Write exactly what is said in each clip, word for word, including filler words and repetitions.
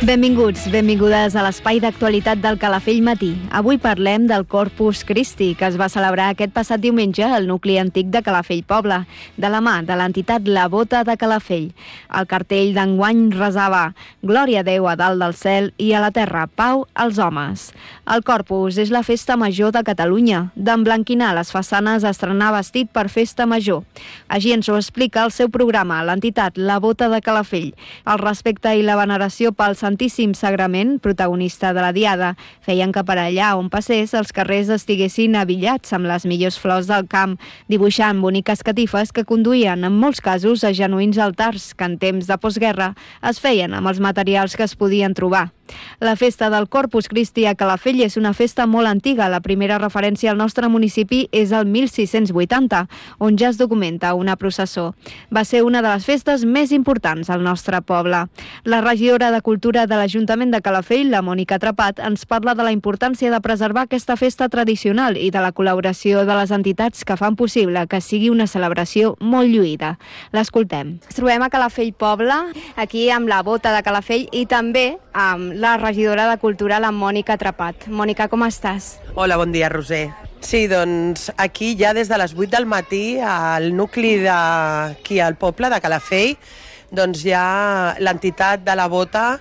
Benvinguts, benvingudes a l'espai d'actualitat del Calafell Matí. Avui parlem del Corpus Christi, que es va celebrar aquest passat diumenge al nucli antic de Calafell Poble, de la mà de l'entitat La Bota de Calafell. El cartell d'enguany resava «Glòria a Déu a dalt del cel i a la terra, pau als homes». El Corpus és la festa major de Catalunya. D'emblanquinar les façanes a estrenar vestit per festa major. Així ens ho explica el seu programa, l'entitat La Bota de Calafell. El respecte i la veneració pel Santíssim Sagrament, protagonista de la diada, feien que per allà on passés els carrers estiguessin abillats amb les millors flors del camp, dibuixant boniques catifes que conduïen en molts casos a genuïns altars que en temps de postguerra es feien amb els materials que es podien trobar. La festa del Corpus Christi a Calafell és una festa molt antiga. La primera referència al nostre municipi és el mil sis-cents vuitanta, on ja es documenta una processó. Va ser una de les festes més importants al nostre poble. La regidora de Cultura de l'Ajuntament de Calafell, la Mònica Trepat, ens parla de la importància de preservar aquesta festa tradicional i de la col·laboració de les entitats que fan possible que sigui una celebració molt lluïda. L'escoltem. Ens trobem a Calafell Poble, aquí amb la Bota de Calafell i també amb la regidora de Cultura, la Mònica Trepat. Mònica, com estàs? Hola, bon dia, Roser. Sí, doncs aquí ja des de les vuit del matí al nucli d'aquí al poble de Calafell, doncs hi ha l'entitat de la Bota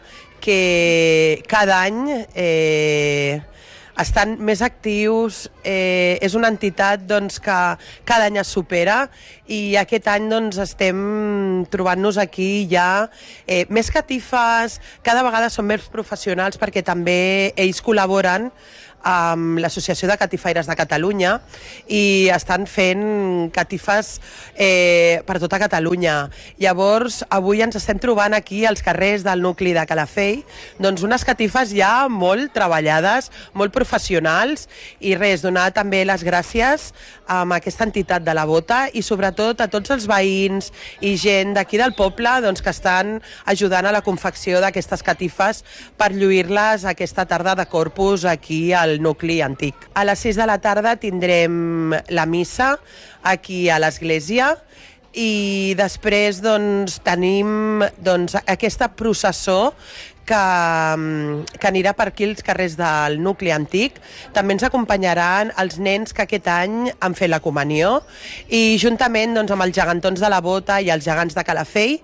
que cada any eh, estan més actius, eh, és una entitat doncs, que cada any es supera i aquest any doncs, estem trobant-nos aquí ja eh, més catifes, cada vegada són més professionals perquè també ells col·laboren amb l'Associació de Catifaires de Catalunya i estan fent catifes eh, per tota Catalunya. Llavors, avui ens estem trobant aquí als carrers del nucli de Calafell doncs unes catifes ja molt treballades, molt professionals i res, donar també les gràcies a aquesta entitat de la Bota i sobretot a tots els veïns i gent d'aquí del poble doncs, que estan ajudant a la confecció d'aquestes catifes per lluir-les aquesta tarda de Corpus aquí al nucli antic. A les sis de la tarda tindrem la missa aquí a l'església i després doncs, tenim doncs, aquesta processó que, que anirà per aquí als carrers del nucli antic. També ens acompanyaran els nens que aquest any han fet la comunió i juntament doncs, amb els gegantons de la Bota i els gegants de Calafell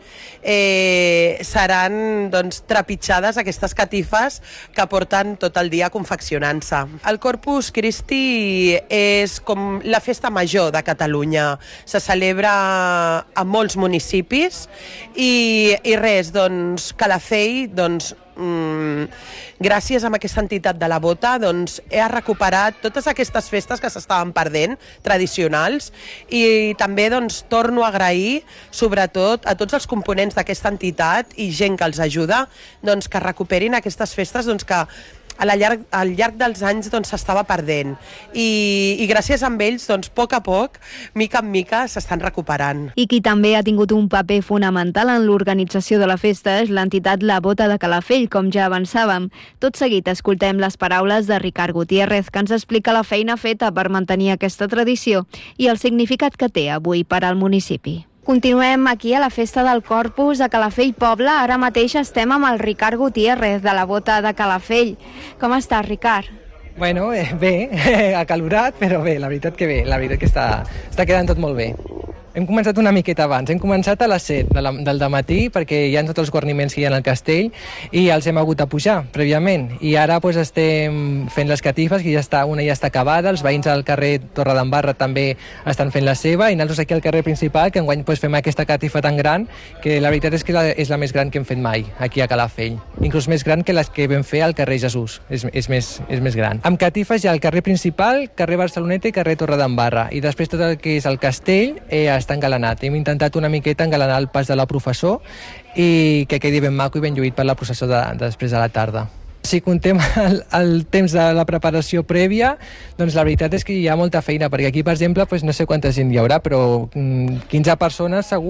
eh, seran doncs, trepitjades aquestes catifes que porten tot el dia confeccionant-se. El Corpus Christi és com la festa major de Catalunya. Se celebra a molts municipis i, i res, doncs, Calafell doncs, Mm, gràcies a aquesta entitat de la Bota doncs, he recuperat totes aquestes festes que s'estaven perdent, tradicionals, i també doncs, torno a agrair sobretot a tots els components d'aquesta entitat i gent que els ajuda doncs, que recuperin aquestes festes doncs, que al llarg, al llarg dels anys doncs, s'estava perdent I, i gràcies a ells doncs, a poc a poc, mica en mica s'estan recuperant. I qui també ha tingut un paper fonamental en l'organització de la festa és l'entitat La Bota de Calafell, com ja avançàvem. Tot seguit escoltem les paraules de Ricard Gutiérrez, que ens explica la feina feta per mantenir aquesta tradició i el significat que té avui per al municipi. Continuem aquí a la festa del Corpus a Calafell Poble. Ara mateix estem amb el Ricard Gutiérrez de la Bota de Calafell. Com estàs, Ricard? Bueno, eh, bé, acalorat, però bé, la veritat que bé, la veritat que està, està quedant tot molt bé. Hem començat una miqueta abans, hem començat a les set de la, del dematí perquè hi ha tots els guarniments que hi ha al castell i els hem hagut de pujar prèviament i ara pues, estem fent les catifes que ja està, una ja està acabada, els veïns al carrer Torredembarra també estan fent la seva i nosaltres aquí al carrer principal que enguany pues, fem aquesta catifa tan gran que la veritat és que la, és la més gran que hem fet mai aquí a Calafell, inclús més gran que les que vam fer al carrer Jesús, és, és, més, és més gran. Amb catifes hi ha el carrer principal, carrer Barceloneta i carrer Torredembarra i després tot el que és el castell eh, està engalanat. Hem intentat una miqueta engalanar el pas de la professó i que quedi ben maco i ben lluït per la processó de, de després de la tarda. Si contem el, el temps de la preparació prèvia, doncs la veritat és que hi ha molta feina, perquè aquí, per exemple, doncs no sé quanta gent hi haurà, però quinze persones segur,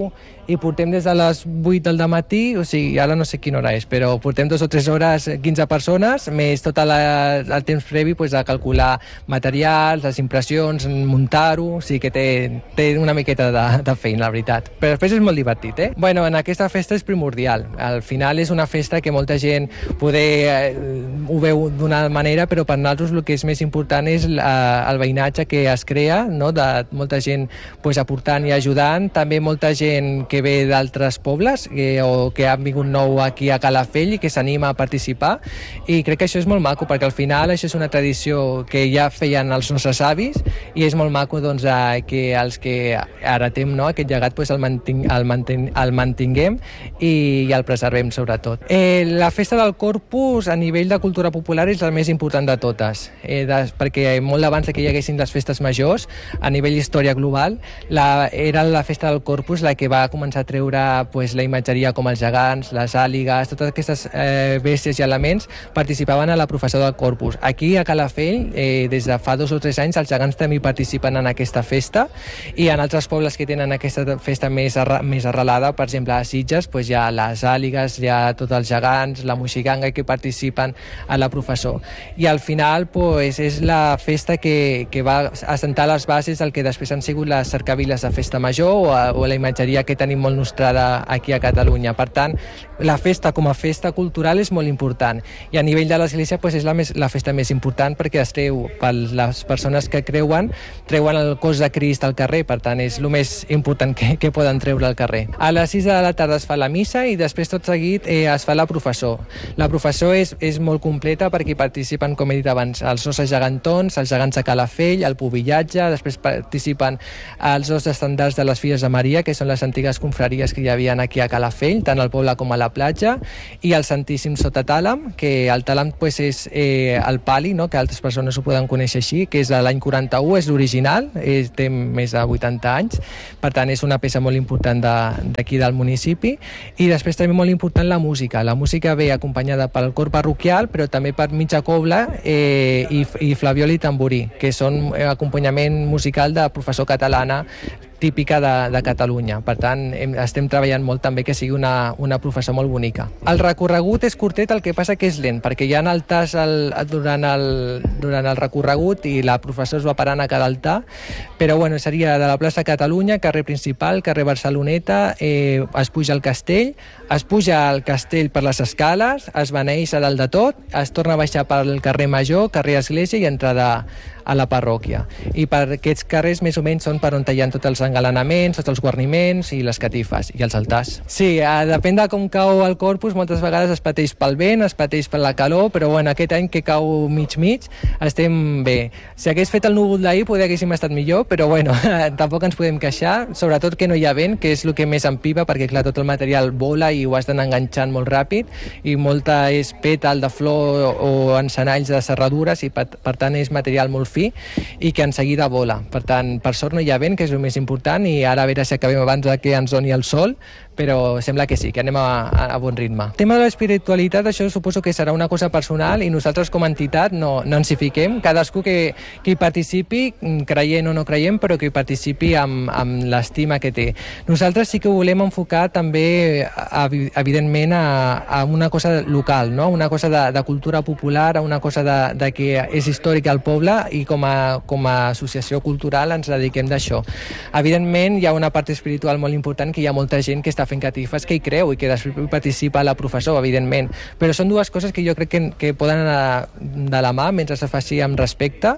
i portem des de les vuit del matí, o sigui, ara no sé quina hora és, però portem dues o tres hores, quinze persones, més tot la, el temps previ pues, a calcular materials, les impressions, muntar-ho, o sigui que té, té una miqueta de, de feina, la veritat. Però després és molt divertit, eh? Bueno, en aquesta festa és primordial. Al final és una festa que molta gent poder eh, ho veu d'una manera, però per nosaltres el que és més important és eh, el veïnatge que es crea, no? De molta gent pues, aportant i ajudant, també molta gent que ve d'altres pobles que, o que han vingut nou aquí a Calafell i que s'anima a participar, i crec que això és molt maco, perquè al final això és una tradició que ja feien els nostres avis i és molt maco doncs, eh, que els que heretem no, aquest llegat pues, el, manting, el, manten, el mantinguem i, i el preservem sobretot. Eh, la festa del Corpus a nivell de cultura popular és la més important de totes, eh, de, perquè molt abans que hi haguessin les festes majors, a nivell història global, la, era la festa del Corpus la que va començar a treure pues, la imatgeria com els gegants, les àligues, totes aquestes eh, bèsties i elements participaven a la professió del Corpus. Aquí a Calafell, eh, des de fa dos o tres anys, els gegants també participen en aquesta festa, i en altres pobles que tenen aquesta festa més, arra més arrelada, per exemple a Sitges, pues, hi ha les àligues, hi ha tots els gegants, la moixiganga que participen a la professó. I al final pues, és la festa que, que va assentar les bases del que després han sigut les cercaviles de festa major o, a, o la imatgeria que tenim molt nostrada aquí a Catalunya. Per tant, la festa com a festa cultural és molt important, i a nivell de l'església pues, és la, més, la festa més important perquè es treu per les persones que creuen, treuen el cos de Crist al carrer, per tant és el més important que, que poden treure al carrer. A les sis de la tarda es fa la missa i després tot seguit eh, es fa la professó. La professó és, és molt completa perquè hi participen, com he dit abans, els nostres gegantons, els gegants de Calafell, el pubillatge, després participen els dos estandards de les Filles de Maria, que són les antigues confraries que hi havia aquí a Calafell, tant al poble com a la platja, i el Santíssim sota tàlam, que el tàlam pues, és eh, el pali, no? Que altres persones ho poden conèixer així, que és de l'any quaranta-u, és l'original, té més de vuitanta anys, per tant és una peça molt important d'aquí de, del municipi, i després també molt important la música. La música ve acompanyada pel cor parroquial, però també per mitja cobla eh, i, i flabiol i tamborí, que són acompanyament musical de professor catalana típica de, de Catalunya. Per tant, hem, estem treballant molt també que sigui una, una professor molt bonica. El recorregut és curtet, el que passa que és lent, perquè hi ha altars el, durant, el, durant el recorregut i la professor es va parant a cada altar, però bueno, seria de la plaça Catalunya, carrer principal, carrer Barceloneta, eh, es puja al castell, es puja al castell per les escales, es beneix a dalt de tot, es torna a baixar pel carrer Major, carrer Església i entrada a la parròquia. I per aquests carrers més o menys són per on hi ha tots els engalanaments, tots els guarniments i les catifes i els altars. Sí, eh, depèn de com cau el Corpus, moltes vegades es pateix pel vent, es pateix per la calor, però bueno, aquest any que cau mig-mig estem bé. Si hagués fet el núvol d'ahir poder haguéssim estat millor, però bueno, tampoc ens podem queixar, sobretot que no hi ha vent, que és el que més empiva, perquè clar, tot el material vola i ho has d'anar enganxant molt ràpid, i molta és pètal de flor o encenalls de serradures, i per, per tant és material molt fi i que en seguida vola. Per tant, per sort no hi ha vent, que és el més important, i ara a veure si acabem abans que ens doni el sol, però sembla que sí, que anem a, a, a bon ritme. El tema de l'espiritualitat, això suposo que serà una cosa personal i nosaltres com a entitat no, no ens hi fiquem. Cadascú que, que hi participi, creient o no creient, però que hi participi amb, amb l'estima que té. Nosaltres sí que ho volem enfocar també, evidentment, a, a una cosa local, no? Una cosa de, de cultura popular, a una cosa de, de que és històrica al poble, i com a, com a associació cultural ens dediquem d'això. Evidentment, hi ha una part espiritual molt important, que hi ha molta gent que està fent catifes que hi creu i que després participa a la professor, evidentment. Però són dues coses que jo crec que, que poden anar de la mà mentre se faci amb respecte,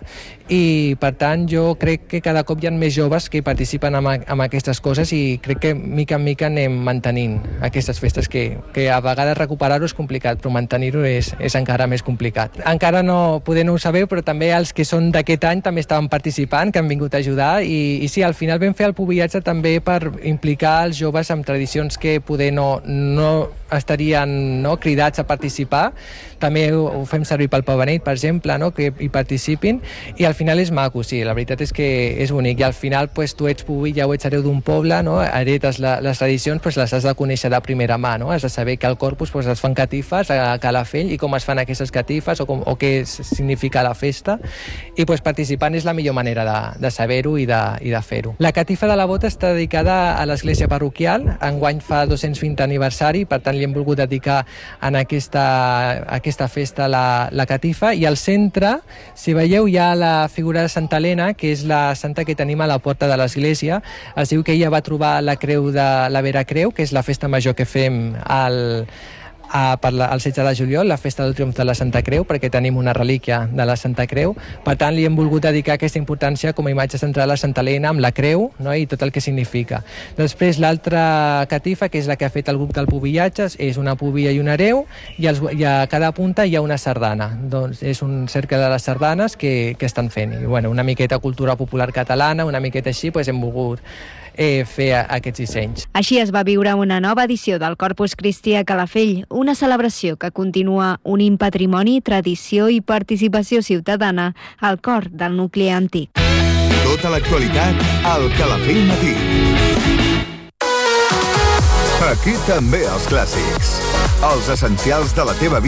i per tant jo crec que cada cop hi ha més joves que participen amb, amb aquestes coses, i crec que mica en mica anem mantenint aquestes festes que, que a vegades recuperar-ho és complicat, però mantenir-ho és, és encara més complicat. Encara no, poder no ho sabeu, però també els que són d'aquest any també estaven participant, que han vingut a ajudar, i, i sí, al final vam fer el pubillatge també per implicar els joves amb tradicions tradicions que poder no, no estarien no, cridats a participar, també ho, ho fem servir pel Pau Benet, per exemple, no, que hi participin, i al final és maco, sí, la veritat és que és bonic, i al final pues, tu ets pubilla o ets hereu d'un poble, no, heretes la, les tradicions, pues, les has de conèixer de primera mà, no? Has de saber que al Corpus pues, es fan catifes a Calafell i com es fan aquestes catifes o, com, o què significa la festa, i pues, participant és la millor manera de, de saber-ho i de, i de fer-ho. La catifa de la bota està dedicada a l'església parroquial, enguany fa dos-cents vint aniversari, per tant li hem volgut dedicar en aquesta, aquesta festa la, la catifa, i al centre, si veieu, hi ha la figura de Santa Helena, que és la santa que tenim a la porta de l'església. Es diu que ella va trobar la creu de la Vera Creu, que és la festa major que fem al a, per la, el setze de juliol, la festa del triomf de la Santa Creu, perquè tenim una relíquia de la Santa Creu. Per tant, li hem volgut dedicar aquesta importància com a imatge central a Santa Helena, amb la creu, no? I tot el que significa. Després, l'altra catifa, que és la que ha fet el grup del Pubillatges, és una pubilla i un hereu, i, els, i a cada punta hi ha una sardana. Doncs és un cercle de les sardanes que, que estan fent. I, bueno, una miqueta cultura popular catalana, una miqueta així, doncs hem volgut eh, fer aquests dissenys. Així es va viure una nova edició del Corpus Christi a Calafell, una celebració que continua unint patrimoni, tradició i participació ciutadana al cor del nucli antic. Tota l'actualitat al Calafell Matí. Aquí també els clàssics. Els essencials de la teva vida.